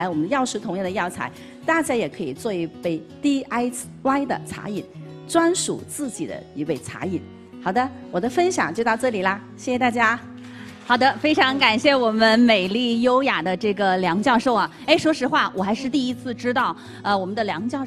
我们的药师同样的药材，大家也可以做一杯 DIY 的茶饮，专属自己的一杯茶饮。好的，我的分享就到这里啦，谢谢大家。 好的，非常感谢我们美丽优雅的这个梁教授啊！哎，说实话，我还是第一次知道，我们的梁教授。